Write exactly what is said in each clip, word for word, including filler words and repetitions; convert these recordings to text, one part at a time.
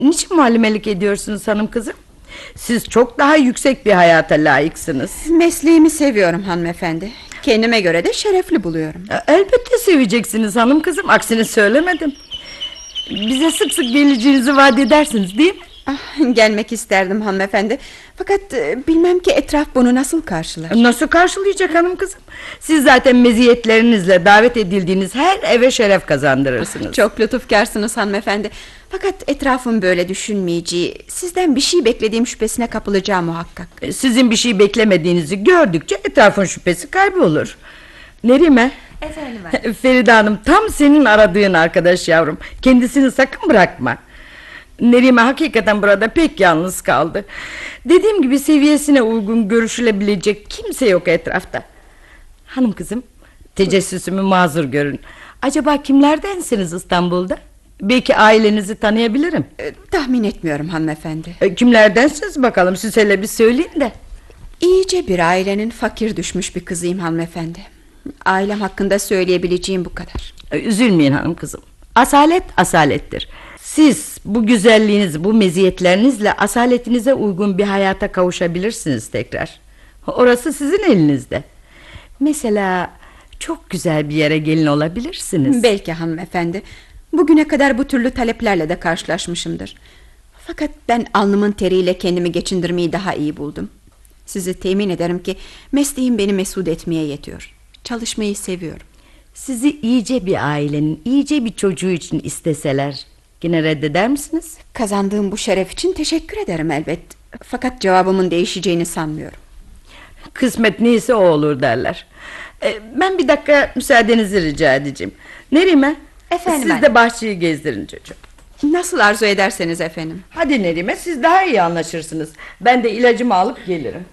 Niçin muallimelik ediyorsunuz hanım kızım? Siz çok daha yüksek bir hayata layıksınız. Mesleğimi seviyorum hanımefendi. Kendime göre de şerefli buluyorum. Elbette seveceksiniz hanım kızım. Aksini söylemedim. Bize sık sık geleceğinizi vaat edersiniz değil mi? Ah, gelmek isterdim hanımefendi. Fakat e, bilmem ki etraf bunu nasıl karşılar. Nasıl karşılayacak hanım kızım? Siz zaten meziyetlerinizle davet edildiğiniz her eve şeref kazandırırsınız. Ah, çok lütufkarsınız hanımefendi. Fakat etrafım böyle düşünmeyeceği, sizden bir şey beklediğim şüphesine kapılacağım muhakkak. Sizin bir şey beklemediğinizi gördükçe etrafın şüphesi kaybolur. Nerime? Efendim anne. Feride Hanım tam senin aradığın arkadaş yavrum. Kendisini sakın bırakma. Nerime hakikaten burada pek yalnız kaldı. Dediğim gibi seviyesine uygun görüşülebilecek kimse yok etrafta. Hanım kızım, tecessüsümü mazur görün. Acaba kimlerdensiniz İstanbul'da? Belki ailenizi tanıyabilirim. e, Tahmin etmiyorum hanımefendi. e, Kimlerdensiniz bakalım, siz hele bir söyleyin de. İyice bir ailenin fakir düşmüş bir kızıyım hanımefendi. Ailem hakkında söyleyebileceğim bu kadar. e, Üzülmeyin hanım kızım. Asalet asalettir. Siz bu güzelliğiniz, bu meziyetlerinizle asaletinize uygun bir hayata kavuşabilirsiniz tekrar. Orası sizin elinizde. Mesela çok güzel bir yere gelin olabilirsiniz. Belki hanımefendi. Bugüne kadar bu türlü taleplerle de karşılaşmışımdır. Fakat ben alnımın teriyle kendimi geçindirmeyi daha iyi buldum. Sizi temin ederim ki mesleğim beni mesut etmeye yetiyor. Çalışmayı seviyorum. Sizi iyice bir ailenin, iyice bir çocuğu için isteseler yine reddeder misiniz? Kazandığım bu şeref için teşekkür ederim elbet. Fakat cevabımın değişeceğini sanmıyorum. Kısmet neyse o olur derler. e, Ben bir dakika müsaadenizi rica edeceğim. Nerime? Efendim Siz anne. de bahçeyi gezdirin çocuğum. Nasıl arzu ederseniz efendim. Hadi Nerime, siz daha iyi anlaşırsınız. Ben de ilacımı alıp gelirim.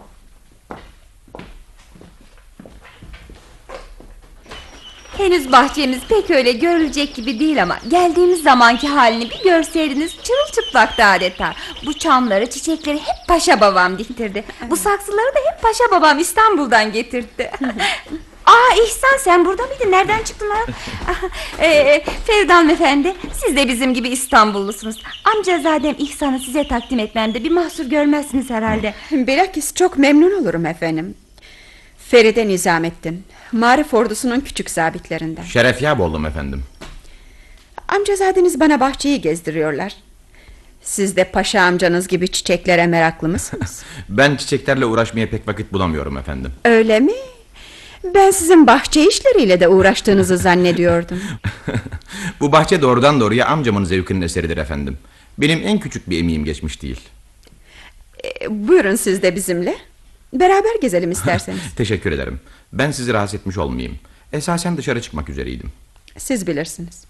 Henüz bahçemiz pek öyle görülecek gibi değil ama geldiğimiz zamanki halini bir görseydiniz, çırılçıplaktı adeta. Bu çamları, çiçekleri hep paşa babam diktirdi. Bu saksıları da hep paşa babam İstanbul'dan getirtti. Aa İhsan, sen burada mıydın? Nereden çıktın lan? ee, Feride hanımefendi, siz de bizim gibi İstanbullusunuz. Amcazadem İhsan'ı size takdim etmemde bir mahsur görmezsiniz herhalde. Bilakis çok memnun olurum efendim. Feride Nizamettin, Marif ordusunun küçük zabitlerinden. Şerefyab oldum efendim. Amcazadeniz bana bahçeyi gezdiriyorlar. Siz de paşa amcanız gibi çiçeklere meraklı mısınız? Ben çiçeklerle uğraşmaya pek vakit bulamıyorum efendim. Öyle mi? Ben sizin bahçe işleriyle de uğraştığınızı zannediyordum. Bu bahçe doğrudan doğruya amcamın zevkinin eseridir efendim. Benim en küçük bir emeğim geçmiş değil. e, Buyurun siz de bizimle. Beraber gezelim isterseniz. Teşekkür ederim. Ben sizi rahatsız etmiş olmayayım. Esasen dışarı çıkmak üzereydim. Siz bilirsiniz.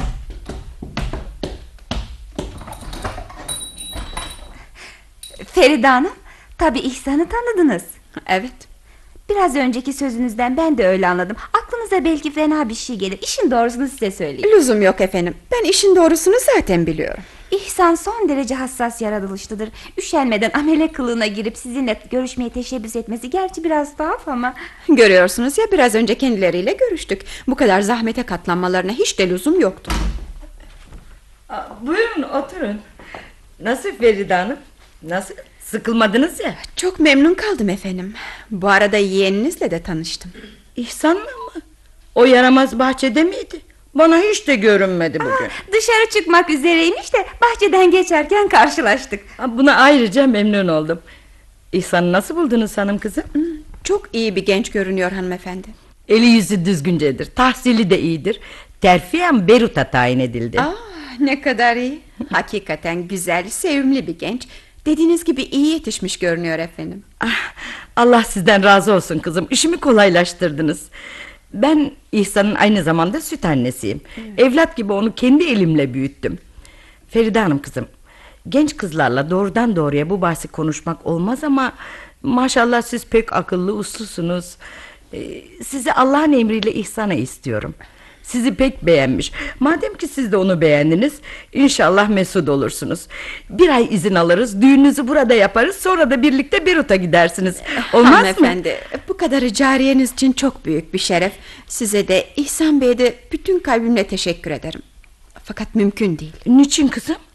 Feride Hanım, tabii İhsan'ı tanıdınız. Evet. Biraz önceki sözünüzden ben de öyle anladım. Aklınıza belki fena bir şey gelir. İşin doğrusunu size söyleyeyim. Lüzum yok efendim. Ben işin doğrusunu zaten biliyorum. İhsan son derece hassas yaratılışlıdır. Üşenmeden amele kılığına girip sizinle görüşmeye teşebbüs etmesi gerçi biraz tuhaf ama... Görüyorsunuz ya, biraz önce kendileriyle görüştük. Bu kadar zahmete katlanmalarına hiç de lüzum yoktu. Aa, buyurun oturun. Nasıl Feride Hanım? Nasıl? Sıkılmadınız ya? Çok memnun kaldım efendim. Bu arada yeğeninizle de tanıştım. İhsan'la mı? O yaramaz bahçede miydi? Bana hiç de görünmedi bugün. Aa, dışarı çıkmak üzereymiş de bahçeden geçerken karşılaştık. Buna ayrıca memnun oldum. İhsan'ı nasıl buldunuz hanım kızım? Çok iyi bir genç görünüyor hanımefendi. Eli yüzü düzgüncedir, tahsili de iyidir. Terfiyen Berut'a tayin edildi. Aa, ne kadar iyi. Hakikaten güzel, sevimli bir genç. Dediğiniz gibi iyi yetişmiş görünüyor efendim. Ah, Allah sizden razı olsun kızım. İşimi kolaylaştırdınız. Ben İhsan'ın aynı zamanda süt annesiyim. Evet. Evlat gibi onu kendi elimle büyüttüm. Feride Hanım kızım, genç kızlarla doğrudan doğruya bu bahsi konuşmak olmaz ama maşallah siz pek akıllı, uslusunuz. Ee, sizi Allah'ın emriyle İhsan'a istiyorum. Sizi pek beğenmiş. Madem ki siz de onu beğendiniz, İnşallah mesut olursunuz. Bir ay izin alırız, düğününüzü burada yaparız, sonra da birlikte Berut'a gidersiniz. Olmaz Hanımefendi, mı? bu kadarı cariyeniz için çok büyük bir şeref. Size de İhsan Bey'e de bütün kalbimle teşekkür ederim. Fakat mümkün değil. Niçin kızım?